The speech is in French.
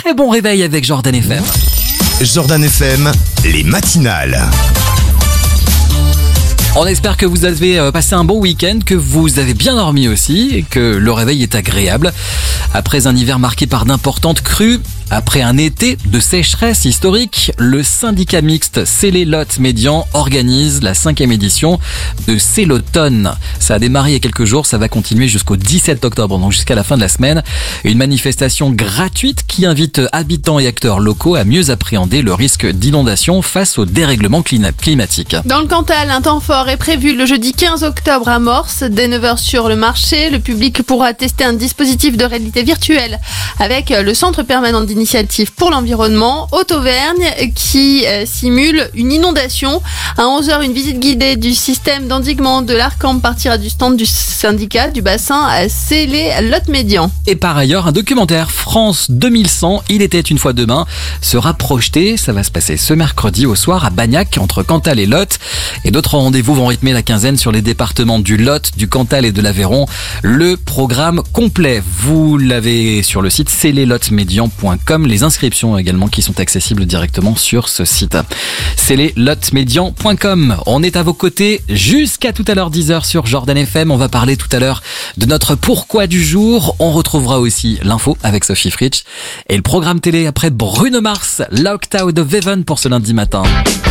Très bon réveil avec Jordan FM. Jordan FM, les matinales. On espère que vous avez passé un bon week-end, que vous avez bien dormi aussi et que le réveil est agréable. Après un hiver marqué par d'importantes crues, après un été de sécheresse historique, le syndicat mixte Célé-Lot-Médian organise la 5e édition de Célotonne. Ça a démarré il y a quelques jours, ça va continuer jusqu'au 17 octobre, donc jusqu'à la fin de la semaine. Une manifestation gratuite qui invite habitants et acteurs locaux à mieux appréhender le risque d'inondation face au dérèglement climatique. Dans le Cantal, un temps fort est prévu le jeudi 15 octobre à Morse. Dès 9h sur le marché, le public pourra tester un dispositif de réalité virtuelle avec le Centre permanent d'initiative pour l'environnement, Haute-Auvergne, qui simule une inondation. À 11h, une visite guidée du système d'endiguement de l'Arcamp partira du stand du syndicat du bassin à Célé-Lot-Médian. Et par ailleurs, un documentaire France 2100, Il était une fois demain, sera projeté. Ça va se passer ce mercredi au soir à Bagnac, entre Cantal et Lot. Et d'autres rendez-vous vont rythmer la quinzaine sur les départements du Lot, du Cantal et de l'Aveyron. Le programme complet, vous l'avez sur le site célélotmédian.com. Les inscriptions également qui sont accessibles directement sur ce site. célélotmédian.com. On est à vos côtés jusqu'à tout à l'heure 10h sur Jordan FM. On va parler tout à l'heure de notre pourquoi du jour. On retrouvera aussi l'info avec Sophie Fritsch et le programme télé après Bruno Mars, Locked Out of Heaven pour ce lundi matin.